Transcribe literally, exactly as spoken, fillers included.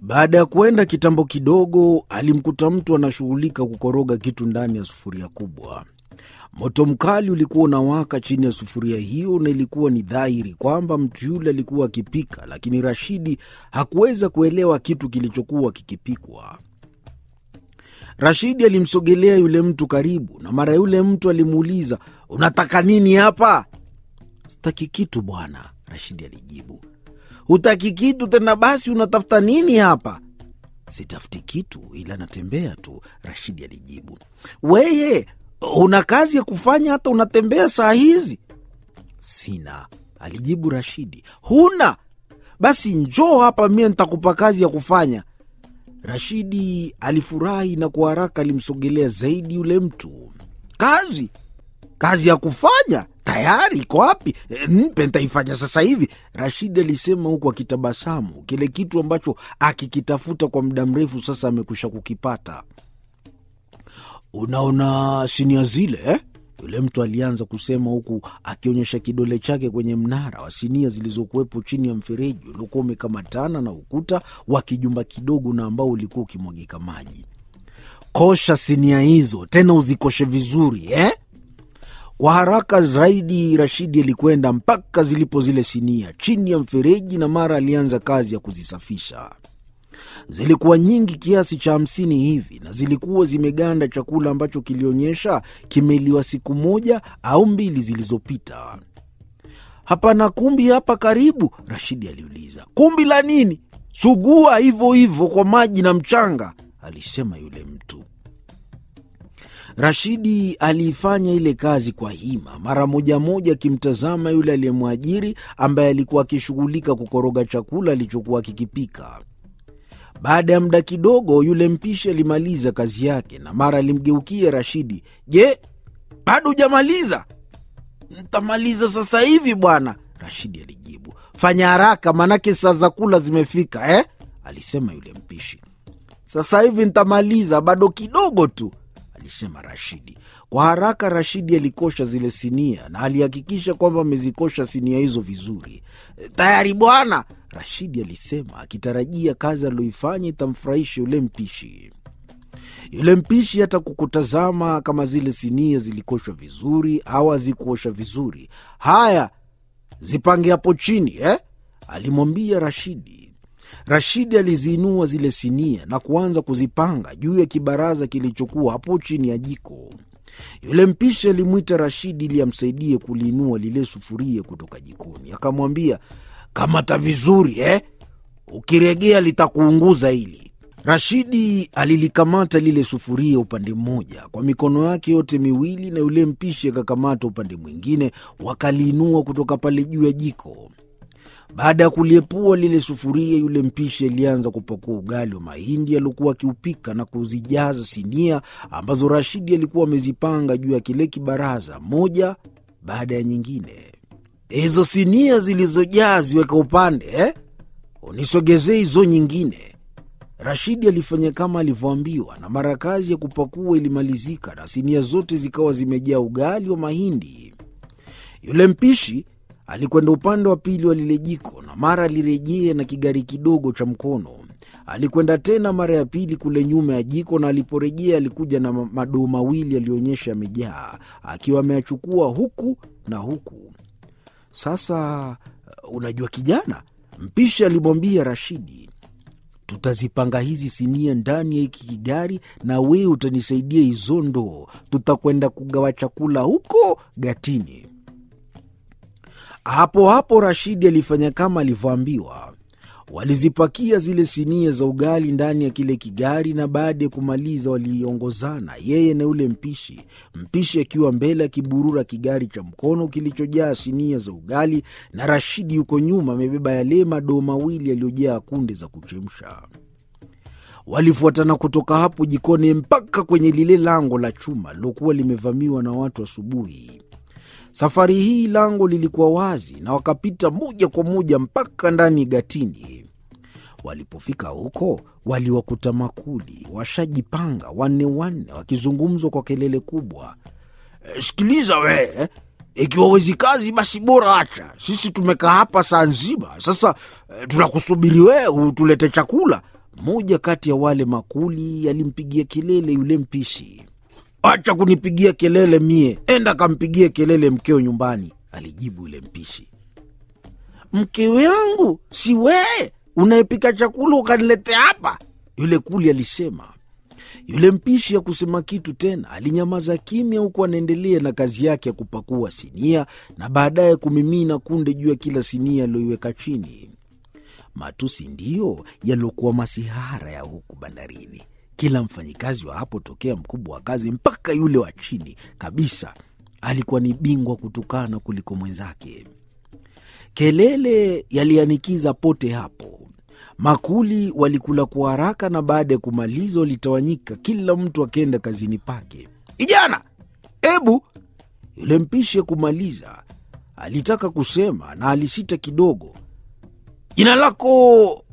Baada ya kuenda kitambo kidogo, alimkuta mtu anashughulika kukoroga kitu ndani ya sufuria kubwa. Moto mkali ulikuwa unawaka chini ya sufuria hiyo, na ilikuwa ni dhahiri kwamba mtu yule alikuwa akipika, lakini Rashidi hakuweza kuelewa kitu kilichokuwa kikipikwa. Rashidi alimsogelea yule mtu karibu, na mara yule mtu alimuuliza, "Unataka nini hapa?" "Sitaki kitu bwana," Rashidi alijibu. "Hutaki kitu tena basi unatafuta nini hapa?" "Sitafuti kitu ila natembea tu," Rashidi alijibu. "Weye, una kazi ya kufanya hata unatembea saa hizi?" "Sina," alijibu Rashidi. "Huna? Basi njoo hapa mie nitakupa kazi ya kufanya." Rashidi alifurahi na kwa haraka alimsogelea zaidi yule mtu. "Kazi? Kazi ya kufanya? Tayari iko wapi? E, nipe nitaifanya sasa hivi," Rashidi alisema huku akitabasamu. Kile kitu ambacho akikitafuta kwa muda mrefu sasa amekwisha kukipata. "Unaona sinia zile eh?" Yule mtu alianza kusema huku akionyesha kidole chake kwenye mnara wa sinia zilizokuwepo chini ya mfereji uliokuwa umekamatana na ukuta wa kijumba kidogo na ambao ulikuwa ukimwagika maji. "Kosha sinia hizo, tena uzikoshe vizuri eh?" Kwa haraka zaidi Rashidi alikwenda mpaka zilipo zile sinia chini ya mfereji, na mara alianza kazi ya kuzisafisha. Zilikuwa nyingi kiasi cha hamsini hivi, na zilikuwa zimeganda chakula ambacho kilionyesha kimeliwa siku moja au mbili zilizopita. "Hapana kumbi hapa karibu?" Rashidi aliuliza. "Kumbi la nini? Sugua hivyo hivyo kwa maji na mchanga," alisema yule mtu. Rashidi aliifanya ile kazi kwa hima, mara moja moja akimtazama yule aliyemwajiri ambaye alikuwa akishughulika kukoroga chakula alichokuwa kikipika. Baada ya muda kidogo yule mpishi alimaliza kazi yake, na mara alimgeukia Rashidi. "Je, bado hujamaliza?" "Nitamaliza sasa hivi bwana," Rashidi alijibu. "Fanya haraka manake saa za kula zimefika eh?" alisema yule mpishi. "Sasa hivi nitamaliza, bado kidogo tu," alisema Rashidi. Kwa haraka Rashidi alikosha zile sinia na alihakikisha kwamba amezikosha sinia hizo vizuri. "Tayari bwana," Rashidi alisema, akitarajia kazi aliyoifanya itamfurahisha yule mpishi. Yule mpishi hata kukutazama kama zile sinia zilikoshwa vizuri au hazikuosha vizuri. "Haya, zipange hapo chini eh?" alimwambia Rashidi. Rashidi aliziinua zile sinia na kuanza kuzipanga juu ya kibaraza kilichokuwa hapo chini ya jiko. Yule mpishi alimwita Rashidi ili amsaidie kuliinua lile sufuria kutoka jikoni. Akamwambia, "Kamata vizuri eh? Ukiregea litakuunguza hili." Rashidi alilikamata lile sufuria upande mmoja kwa mikono yake yote miwili, na yule mpishi akakamata upande mwingine, wakaliinua kutoka pale juu ya jiko. Baada ya kuliepua lile sufuria, yule mpishi alianza kupakua ugali wa mahindi aliokuwa akiupika na kuzijaza sinia ambazo Rashidi alikuwa amezipanga juu ya kile kibaraza, moja baada ya nyingine. "Hizo sinia zilizojaa ziweka upande eh? Unisogezee hizo nyingine." Rashidi alifanya kama alivyoambiwa, na mara kazi ya kupakua ilimalizika na sinia zote zikawa zimejaa ugali wa mahindi. Yule mpishi alikwenda upande wa pili wa lile jiko, na mara alirejea na kigari kidogo cha mkono. Alikwenda tena mara ya pili kule nyuma ya jiko, na aliporejea alikuja na madoo mawili alionyesha yamejaa, akiwa ameyachukua huku na huku. "Sasa unajua kijana," mpishi alimwambia Rashidi, "tutazipanga hizi sinia ndani ya hiki kigari, na wewe utanisaidia hizo ndoo. Tutakwenda kugawa chakula huko gatini." Hapo hapo Rashidi alifanya kama alivyoambiwa. Walizipakia zile sinia za ugali ndani ya kile kigari, na baada ya kumaliza waliongozana, yeye na yule mpishi, mpishi akiwa mbele akiburura kigari cha mkono kilichojaa sinia za ugali, na Rashidi yuko nyuma amebeba yale madoo mawili yaliyojaa kunde za kuchemsha. Walifuatana kutoka hapo jikoni mpaka kwenye lile lango la chuma lilokuwa limevamiwa na watu asubuhi. Safari hii lango lilikuwa wazi, na wakapita moja kwa moja mpaka ndani gatini. Walipofika huko, waliwakuta makuli washajipanga wanne wanne, wakizungumzwa kwa kelele kubwa. "E, sikiliza we, ikiwa wezi kazi basi bora acha. Sisi tumekaa hapa saa nzima sasa, e, tunakusubiri we utulete chakula. Mmoja kati ya wale makuli alimpigia kelele yule mpishi. "Acha kunipigia kelele mie, enda kampigie kelele mkeo nyumbani," alijibu yule mpishi. "Mke wangu si wewe unayepika chakula ukaniletea hapa?" yule kuli alisema. Yule mpishi ya kusema kitu tena, alinyamaza kimya huku anaendelea na kazi yake ya kupakua sinia na baadaye kumimina kunde juu ya kila sinia aliyoiweka chini. Matusi ndiyo yaliokuwa masihara ya huku bandarini. Kila mfanyikazi wa hapo, tokea mkubwa wa kazi mpaka yule wa chini kabisa, alikuwa ni bingwa kutukana kuliko mwenzake. Kelele yalianikiza pote hapo. Makuli walikula kwa haraka na baada ya kumaliza walitawanyika, kila mtu akenda kazini pake. "Ijana, ebu!" Yule mpishi kumaliza alitaka kusema na alisita kidogo. "Jina lako